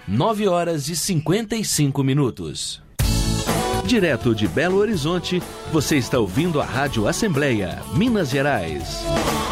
9h55. Direto de Belo Horizonte, você está ouvindo a Rádio Assembleia, Minas Gerais.